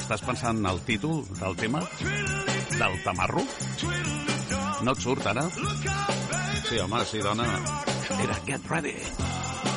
Estàs pensant en el títol del tema? Del tamarro? No et surt, ara? Sí, home, sí, dona. Era Get Ready.